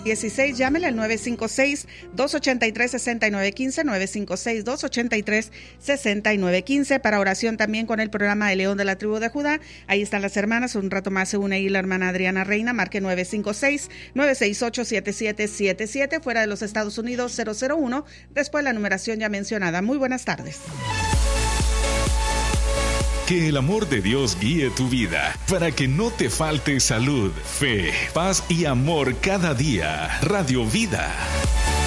16, llámele al 956-283-6915, 956-283-6915, para oración también con el programa El León de la Tribu de Judá. Ahí están las hermanas, un rato más se une ahí la hermana Adriana Reina, marque 956-968-7777, fuera de los Estados Unidos 001, después la numeración ya mencionada. Muy buenas tardes. Que el amor de Dios guíe tu vida para que no te falte salud, fe, paz y amor cada día. Radio Vida.